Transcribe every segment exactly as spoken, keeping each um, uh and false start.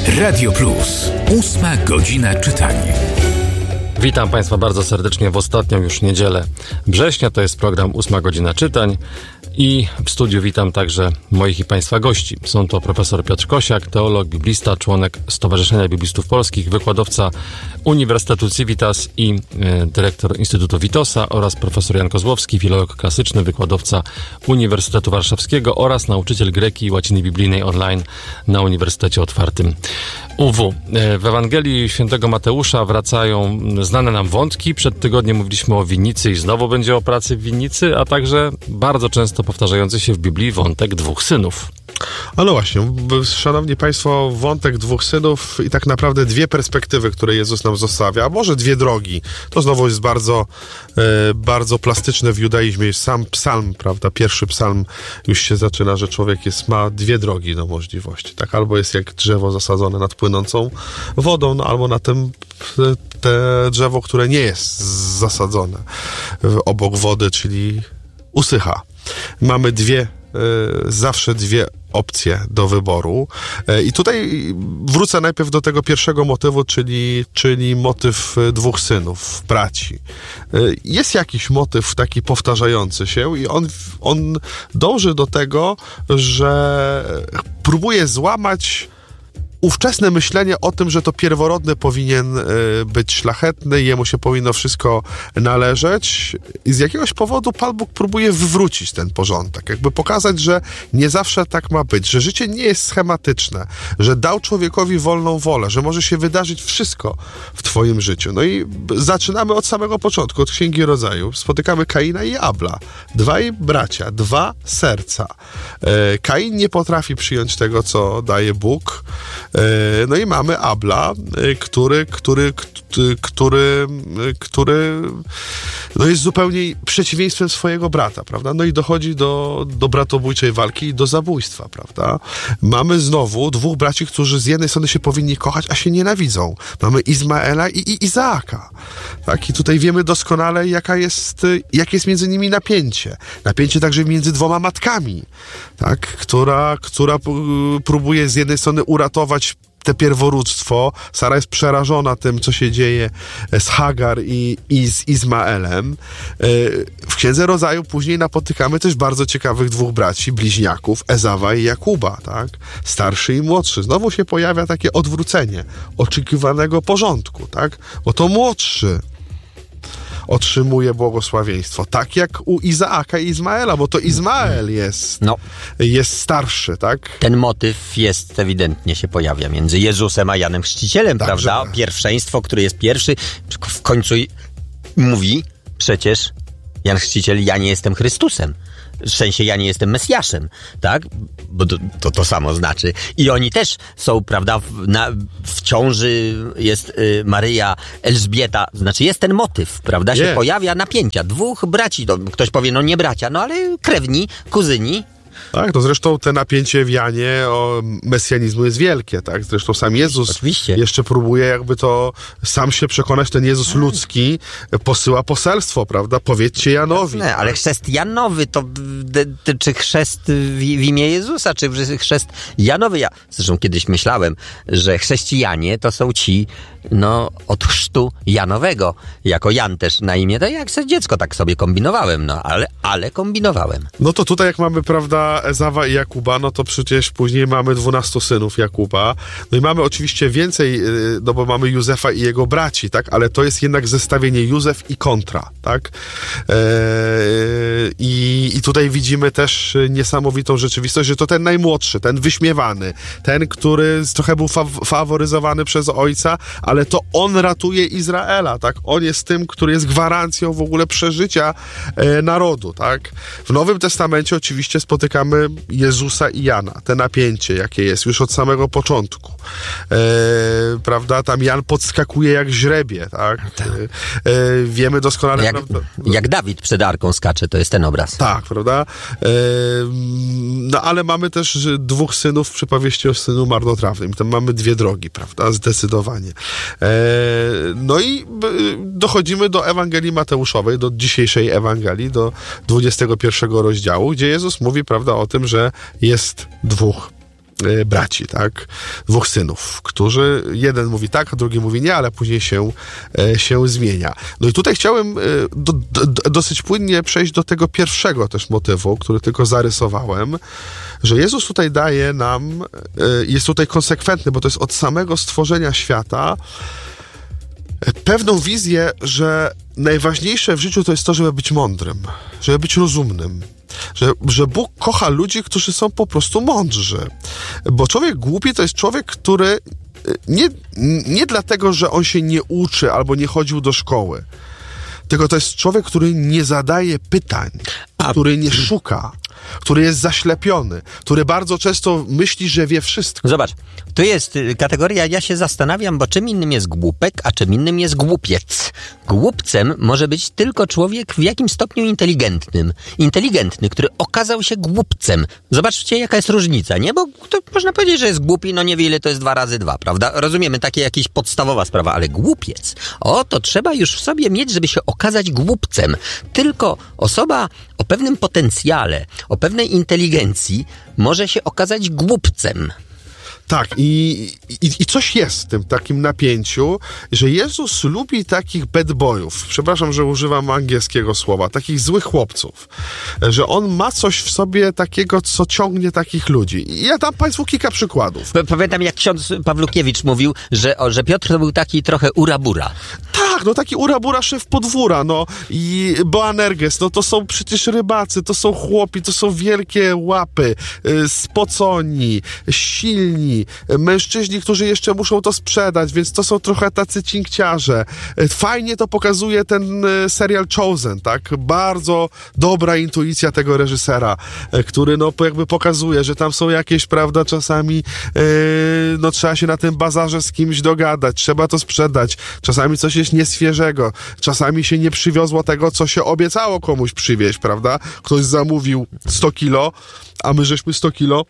Radio Plus. Ósma godzina czytania. Witam Państwa bardzo serdecznie w ostatnią już niedzielę września. To jest program Ósma godzina czytań i w studiu witam także moich i Państwa gości. Są to profesor Piotr Kosiak, teolog, biblista, członek Stowarzyszenia Biblistów Polskich, wykładowca Uniwersytetu Civitas i y, dyrektor Instytutu Witosa oraz profesor Jan Kozłowski, filolog klasyczny, wykładowca Uniwersytetu Warszawskiego oraz nauczyciel greki i łaciny biblijnej online na Uniwersytecie Otwartym U W. W Ewangelii Świętego Mateusza wracają znane nam wątki. Przed tygodniem mówiliśmy o winnicy i znowu będzie o pracy w winnicy, a także bardzo często powtarzający się w Biblii wątek dwóch synów. A no właśnie, szanowni Państwo, wątek dwóch synów i tak naprawdę dwie perspektywy, które Jezus nam zostawia, a może dwie drogi. To znowu jest bardzo, e, bardzo plastyczne w judaizmie. Jest sam psalm, prawda? Pierwszy psalm już się zaczyna, że człowiek jest, ma dwie drogi do możliwości. Tak? Albo jest jak drzewo zasadzone nad płynącą wodą, no, albo na tym te drzewo, które nie jest zasadzone obok wody, czyli usycha. Mamy dwie, y, zawsze dwie opcje do wyboru. Y, I tutaj wrócę najpierw do tego pierwszego motywu, czyli, czyli motyw dwóch synów, braci. Y, jest jakiś motyw taki powtarzający się i on, on dąży do tego, że próbuje złamać ówczesne myślenie o tym, że to pierworodny powinien y, być szlachetny, jemu się powinno wszystko należeć. I z jakiegoś powodu Pan Bóg próbuje wywrócić ten porządek. Jakby pokazać, że nie zawsze tak ma być, że życie nie jest schematyczne, że dał człowiekowi wolną wolę, że może się wydarzyć wszystko w twoim życiu. No i zaczynamy od samego początku, od Księgi Rodzaju. Spotykamy Kaina i Abla. Dwaj bracia, dwa serca. Y, Kain nie potrafi przyjąć tego, co daje Bóg. No i mamy Abla, który, który, który, który no jest zupełnie przeciwieństwem swojego brata, prawda? No i dochodzi do, do bratobójczej walki i do zabójstwa, prawda? Mamy znowu dwóch braci, którzy z jednej strony się powinni kochać, a się nienawidzą. Mamy Izmaela i, i Izaaka. Tak? I tutaj wiemy doskonale, jaka jest, jakie jest między nimi napięcie. Napięcie także między dwoma matkami, tak? która, która próbuje z jednej strony uratować te pierworództwo. Sara jest przerażona tym, co się dzieje z Hagar i, i z Izmaelem. W Księdze Rodzaju później napotykamy też bardzo ciekawych dwóch braci, bliźniaków, Ezawa i Jakuba, tak? Starszy i młodszy. Znowu się pojawia takie odwrócenie oczekiwanego porządku, tak? Bo to młodszy otrzymuje błogosławieństwo. Tak jak u Izaaka i Izmaela, bo to Izmael jest, no. jest starszy, tak? Ten motyw jest, ewidentnie się pojawia między Jezusem a Janem Chrzcicielem, tak, prawda? Że... Pierwszeństwo, który jest pierwszy, w końcu mówi przecież Jan Chrzciciel, ja nie jestem Chrystusem. W sensie ja nie jestem Mesjaszem, tak? Bo to, to to samo znaczy. I oni też są, prawda, w, na, w ciąży jest y, Maryja, Elżbieta, znaczy jest ten motyw, prawda? Się yeah. pojawia napięcia. Dwóch braci, to ktoś powie, no nie bracia, no ale krewni, kuzyni. Tak, to zresztą te napięcie w Janie o mesjanizmu jest wielkie, tak? Zresztą sam Jezus Oczywiście. jeszcze próbuje jakby to sam się przekonać, ten Jezus ludzki posyła poselstwo, prawda? Powiedzcie Janowi. Jasne, ale chrzest Janowy to d, d, czy chrzest w, w imię Jezusa, czy chrzest Janowy? Ja zresztą kiedyś myślałem, że chrześcijanie to są ci, no, od chrztu Janowego. Jako Jan też na imię, to jak sobie dziecko tak sobie kombinowałem, no, ale, ale kombinowałem. No to tutaj jak mamy, prawda, Ezawa i Jakuba, no to przecież później mamy dwunastu synów Jakuba. No i mamy oczywiście więcej, no bo mamy Józefa i jego braci, tak? Ale to jest jednak zestawienie Józef i kontra, tak? Eee, i, I tutaj widzimy też niesamowitą rzeczywistość, że to ten najmłodszy, ten wyśmiewany, ten, który trochę był fa- faworyzowany przez ojca, ale to on ratuje Izraela, tak? On jest tym, który jest gwarancją w ogóle przeżycia e, narodu, tak? W Nowym Testamencie oczywiście spotykamy Jezusa i Jana, te napięcie, jakie jest już od samego początku. E, prawda? Tam Jan podskakuje jak źrebie, tak? E, e, wiemy doskonale... Jak, prawda? jak Dawid przed arką skacze, to jest ten obraz. Tak, prawda? E, no ale mamy też dwóch synów w przypowieści o synu marnotrawnym. Tam mamy dwie drogi, prawda? Zdecydowanie. E, no i dochodzimy do Ewangelii Mateuszowej, do dzisiejszej Ewangelii, do dwudziestego pierwszego rozdziału, gdzie Jezus mówi, prawda, o tym, że jest dwóch y, braci, tak? Dwóch synów, którzy jeden mówi tak, a drugi mówi nie, ale później się, y, się zmienia. No i tutaj chciałem y, do, do, dosyć płynnie przejść do tego pierwszego też motywu, który tylko zarysowałem, że Jezus tutaj daje nam, y, jest tutaj konsekwentny, bo to jest od samego stworzenia świata, pewną wizję, że najważniejsze w życiu to jest to, żeby być mądrym, żeby być rozumnym, że, że Bóg kocha ludzi, którzy są po prostu mądrzy. Bo człowiek głupi to jest człowiek, który nie, nie dlatego, że on się nie uczy albo nie chodził do szkoły, tylko to jest człowiek, który nie zadaje pytań, A... który nie szuka, który jest zaślepiony, który bardzo często myśli, że wie wszystko. Zobacz, to jest kategoria, ja się zastanawiam, bo czym innym jest głupek, a czym innym jest głupiec. Głupcem może być tylko człowiek w jakimś stopniu inteligentnym. Inteligentny, który okazał się głupcem. Zobaczcie, jaka jest różnica, nie? Bo to można powiedzieć, że jest głupi, no nie wie, ile to jest dwa razy dwa, prawda? Rozumiemy, takie jakaś podstawowa sprawa, ale głupiec, o, to trzeba już w sobie mieć, żeby się okazać głupcem. Tylko osoba o pewnym potencjale, o pewnej inteligencji może się okazać głupcem. Tak, i, i, i coś jest w tym takim napięciu, że Jezus lubi takich bad boyów, przepraszam, że używam angielskiego słowa, takich złych chłopców, że on ma coś w sobie takiego, co ciągnie takich ludzi. I ja dam Państwu kilka przykładów. Pamiętam, jak ksiądz Pawlukiewicz mówił, że, o, że Piotr to był taki trochę urabura. Tak, no taki urabura szef podwóra, no i Boanerges, no to są przecież rybacy, to są chłopi, to są wielkie łapy, y, spoconi, silni, mężczyźni, którzy jeszcze muszą to sprzedać, więc to są trochę tacy cinkciarze. Fajnie to pokazuje ten serial Chosen, tak? Bardzo dobra intuicja tego reżysera, który no jakby pokazuje, że tam są jakieś, prawda, czasami yy, no trzeba się na tym bazarze z kimś dogadać, trzeba to sprzedać, czasami coś jest nieświeżego, czasami się nie przywiozło tego, co się obiecało komuś przywieźć, prawda? Ktoś zamówił sto kilo, a my żeśmy sto kilo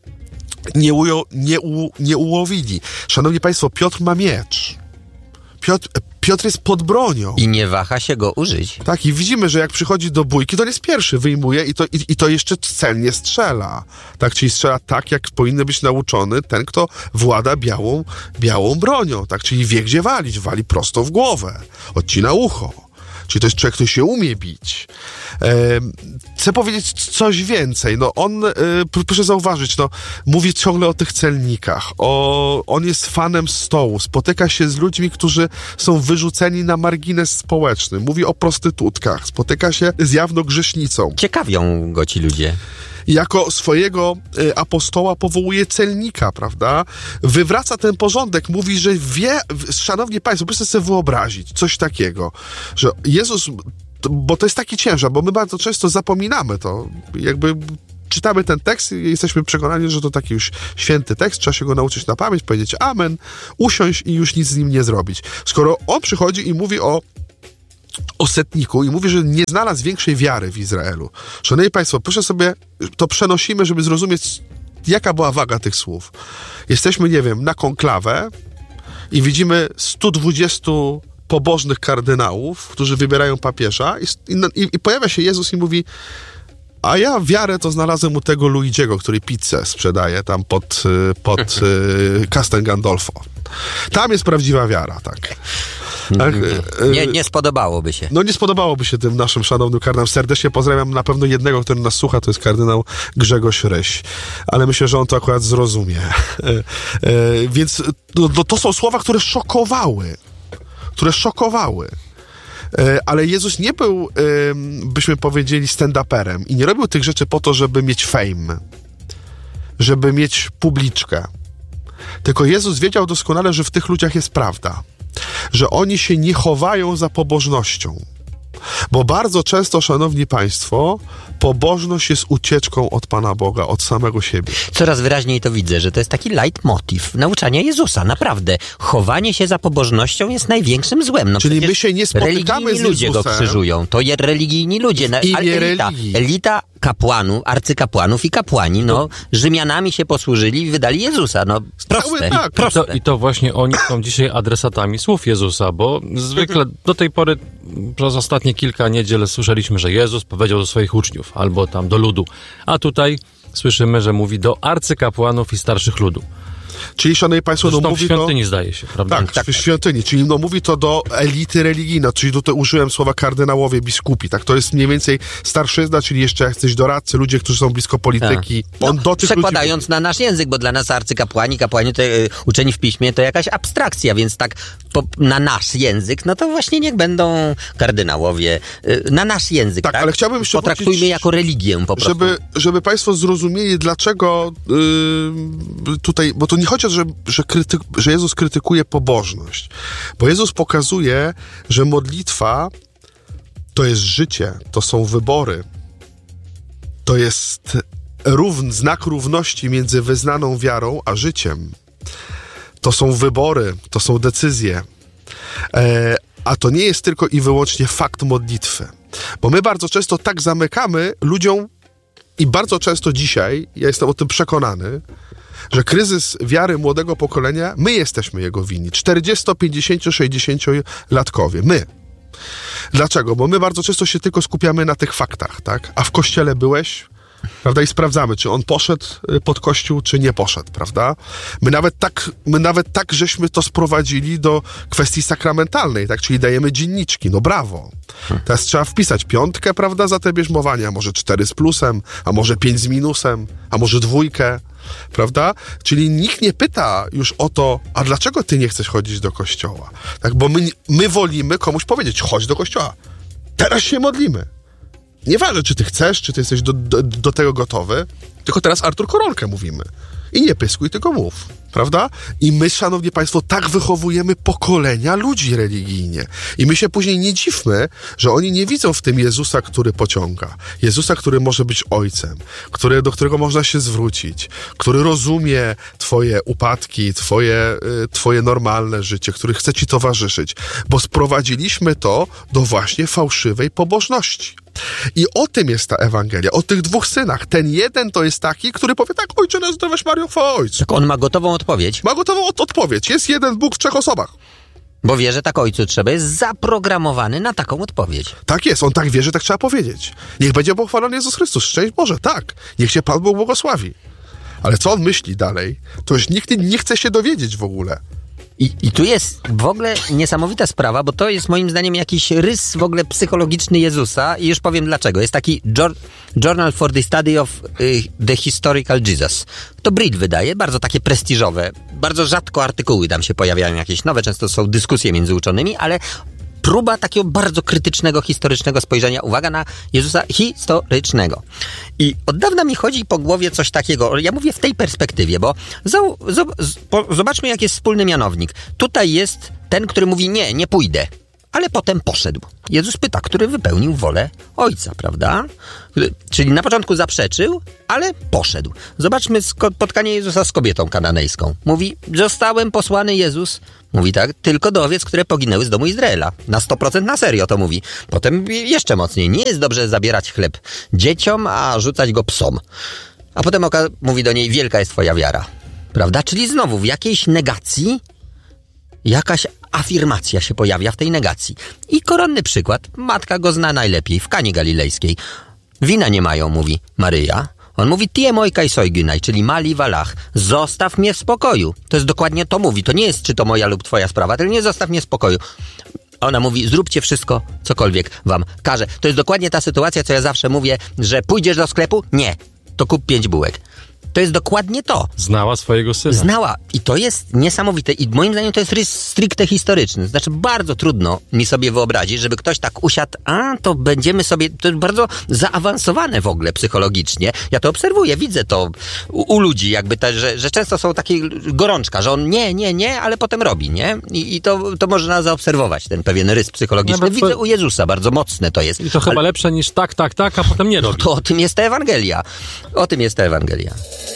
Nie, ujo, nie, u, nie ułowili. Szanowni Państwo, Piotr ma miecz. Piotr, Piotr jest pod bronią. I nie waha się go użyć. Tak, i widzimy, że jak przychodzi do bójki, to on jest pierwszy, wyjmuje i to, i, i to jeszcze celnie strzela. Tak, czyli strzela tak, jak powinien być nauczony ten, kto włada białą, białą bronią. Tak, czyli wie, gdzie walić. Wali prosto w głowę. Odcina ucho. Czyli to jest człowiek, który się umie bić. E, chcę powiedzieć coś więcej. No on, e, proszę zauważyć, no, mówi ciągle o tych celnikach. O, on jest fanem stołu. Spotyka się z ludźmi, którzy są wyrzuceni na margines społeczny. Mówi o prostytutkach. Spotyka się z jawną grzesznicą. Ciekawią go ci ludzie. Jako swojego y, apostoła powołuje celnika, prawda? Wywraca ten porządek, mówi, że wie, szanowni Państwo, proszę sobie wyobrazić coś takiego, że Jezus, bo to jest taki ciężar, bo my bardzo często zapominamy to, jakby czytamy ten tekst i jesteśmy przekonani, że to taki już święty tekst, trzeba się go nauczyć na pamięć, powiedzieć amen, usiąść i już nic z nim nie zrobić. Skoro on przychodzi i mówi o o setniku i mówi, że nie znalazł większej wiary w Izraelu. Szanowni Państwo, proszę sobie, to przenosimy, żeby zrozumieć, jaka była waga tych słów. Jesteśmy, nie wiem, na konklawę i widzimy stu dwudziestu pobożnych kardynałów, którzy wybierają papieża i, i, i pojawia się Jezus i mówi, a ja wiarę to znalazłem u tego Luigiego, który pizzę sprzedaje tam pod, pod Castel Gandolfo. Tam jest prawdziwa wiara, tak. Tak, nie, nie spodobałoby się. No nie spodobałoby się tym naszym szanownym kardynałom. Serdecznie pozdrawiam na pewno jednego, który nas słucha, to jest kardynał Grzegorz Ryś. Ale myślę, że on to akurat zrozumie. E, e, więc no, to są słowa, które szokowały. Które szokowały. E, ale Jezus nie był, e, byśmy powiedzieli, stand-uperem i nie robił tych rzeczy po to, żeby mieć fame. Żeby mieć publiczkę. Tylko Jezus wiedział doskonale, że w tych ludziach jest prawda. Że oni się nie chowają za pobożnością. Bo bardzo często, szanowni państwo, pobożność jest ucieczką od Pana Boga, od samego siebie. Coraz wyraźniej to widzę, że to jest taki leitmotiv nauczania Jezusa. Naprawdę. Chowanie się za pobożnością jest największym złem. No czyli my się nie spotykamy z Jezusem. Ludzie go krzyżują. To jest religijni ludzie. No, elita, elita kapłanów, arcykapłanów i kapłani, no, Rzymianami się posłużyli i wydali Jezusa. No, proste. Tak. proste. I, to, I to właśnie oni są dzisiaj adresatami słów Jezusa, bo zwykle do tej pory przez ostatnie kilka niedziel słyszeliśmy, że Jezus powiedział do swoich uczniów albo tam do ludu, a tutaj słyszymy, że mówi do arcykapłanów i starszych ludu. Czyli, szanowni państwo, no mówi w świątyni, to... zdaje się, prawda? Tak, tak, w świątyni, czyli no mówi to do elity religijnej, czyli tutaj użyłem słowa kardynałowie, biskupi, tak? To jest mniej więcej starszyzna, czyli jeszcze jacyś doradcy, ludzie, którzy są blisko polityki. No, On do tych przekładając ludzi... na nasz język, bo dla nas arcykapłani, kapłani, to, y, uczeni w piśmie, to jakaś abstrakcja, więc tak po, na nasz język, no to właśnie niech będą kardynałowie, y, na nasz język, tak? Tak, ale chciałbym jeszcze potraktujmy wrócić, jako religię po prostu. Żeby, żeby państwo zrozumieli, dlaczego yy, tutaj, bo to nie chodzi o to, że, że, krytyk, że Jezus krytykuje pobożność, bo Jezus pokazuje, że modlitwa to jest życie, to są wybory, to jest równy, znak równości między wyznaną wiarą a życiem. To są wybory, to są decyzje. E, a to nie jest tylko i wyłącznie fakt modlitwy. Bo my bardzo często tak zamykamy ludziom i bardzo często dzisiaj, ja jestem o tym przekonany, że kryzys wiary młodego pokolenia, my jesteśmy jego winni. czterdziesto, pięćdziesiąt, sześćdziesięciolatkowie. My. Dlaczego? Bo my bardzo często się tylko skupiamy na tych faktach, tak? A w kościele byłeś, prawda? I sprawdzamy, czy on poszedł pod kościół, czy nie poszedł, prawda? My nawet tak, my nawet tak żeśmy to sprowadzili do kwestii sakramentalnej, tak? Czyli dajemy dzienniczki, no brawo. Teraz trzeba wpisać piątkę, prawda, za te bierzmowania, a może cztery z plusem, a może pięć z minusem, a może dwójkę, prawda? Czyli nikt nie pyta już o to, a dlaczego ty nie chcesz chodzić do kościoła? Tak, bo my, my wolimy komuś powiedzieć, chodź do kościoła. Teraz się modlimy. Nieważne, czy ty chcesz, czy ty jesteś do, do, do tego gotowy, tylko teraz Artur Koronkę mówimy. I nie pyskuj, tylko mów, prawda? I my, szanowni państwo, tak wychowujemy pokolenia ludzi religijnie. I my się później nie dziwmy, że oni nie widzą w tym Jezusa, który pociąga. Jezusa, który może być ojcem, który, do którego można się zwrócić, który rozumie twoje upadki, twoje, twoje normalne życie, który chce ci towarzyszyć. Bo sprowadziliśmy to do właśnie fałszywej pobożności. I o tym jest ta Ewangelia, o tych dwóch synach. Ten jeden to jest taki, który powie tak, Ojcze nasz zdrowaś Mario, chwała Ojcu. Tak on ma gotową odpowiedź. Ma gotową od- odpowiedź. Jest jeden Bóg w trzech osobach. Bo wie, że tak Ojcu trzeba, jest zaprogramowany na taką odpowiedź. Tak jest, on tak wie, że tak trzeba powiedzieć. Niech będzie pochwalony Jezus Chrystus, szczęść Boże, tak. Niech się Pan Bóg błogosławi. Ale co on myśli dalej, to już nikt nie chce się dowiedzieć w ogóle. I, I tu jest w ogóle niesamowita sprawa, bo to jest moim zdaniem jakiś rys w ogóle psychologiczny Jezusa i już powiem dlaczego. Jest taki Journal for the Study of y, the Historical Jesus. To Brit wydaje, bardzo takie prestiżowe. Bardzo rzadko artykuły tam się pojawiają jakieś nowe, często są dyskusje między uczonymi, ale próba takiego bardzo krytycznego, historycznego spojrzenia, uwaga, na Jezusa historycznego. I od dawna mi chodzi po głowie coś takiego, ja mówię w tej perspektywie, bo zo, zo, po, zobaczmy, jaki jest wspólny mianownik. Tutaj jest ten, który mówi, nie, nie pójdę, ale potem poszedł. Jezus pyta, który wypełnił wolę Ojca, prawda? Czyli na początku zaprzeczył, ale poszedł. Zobaczmy spotkanie Jezusa z kobietą kananejską. Mówi, zostałem posłany Jezus, mówi tak, tylko do owiec, które poginęły z domu Izraela. Na sto procent na serio to mówi. Potem jeszcze mocniej. Nie jest dobrze zabierać chleb dzieciom, a rzucać go psom. A potem oka- mówi do niej, wielka jest twoja wiara. Prawda? Czyli znowu w jakiejś negacji jakaś afirmacja się pojawia w tej negacji. I koronny przykład. Matka go zna najlepiej w Kanie Galilejskiej. Wina nie mają, mówi Maryja. On mówi, tie mojka i sojgynaj, czyli mali walach. Zostaw mnie w spokoju. To jest dokładnie to mówi. To nie jest, czy to moja lub twoja sprawa, tylko nie zostaw mnie w spokoju. Ona mówi, zróbcie wszystko, cokolwiek wam każe. To jest dokładnie ta sytuacja, co ja zawsze mówię, że pójdziesz do sklepu? Nie. To kup pięć bułek. To jest dokładnie to. Znała swojego syna. Znała. I to jest niesamowite. I moim zdaniem to jest rys stricte historyczny. Znaczy bardzo trudno mi sobie wyobrazić, żeby ktoś tak usiadł, a to będziemy sobie... To jest bardzo zaawansowane w ogóle psychologicznie. Ja to obserwuję, widzę to u, u ludzi, jakby te, że, że często są takie gorączka, że on nie, nie, nie, ale potem robi, nie? I, i to, to można zaobserwować, ten pewien rys psychologiczny. Nawet widzę to... u Jezusa, bardzo mocne to jest. I to ale... chyba lepsze niż tak, tak, tak, a potem nie robi. To o tym jest ta Ewangelia. O tym jest ta Ewangelia.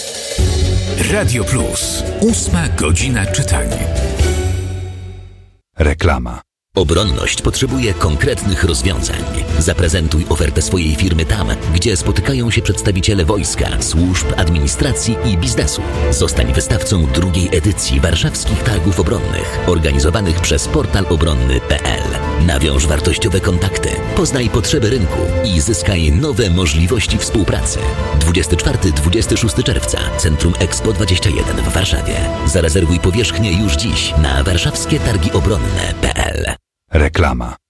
Radio Plus. Ósma godzina czytania. Reklama. Obronność potrzebuje konkretnych rozwiązań. Zaprezentuj ofertę swojej firmy tam, gdzie spotykają się przedstawiciele wojska, służb, administracji i biznesu. Zostań wystawcą drugiej edycji Warszawskich Targów Obronnych, organizowanych przez portal obronny kropka p l. Nawiąż wartościowe kontakty, poznaj potrzeby rynku i zyskaj nowe możliwości współpracy. dwudziestego czwartego do dwudziestego szóstego czerwca, Centrum Expo dwadzieścia jeden w Warszawie. Zarezerwuj powierzchnię już dziś na warszawskie targi obronne kropka p l. Reklama.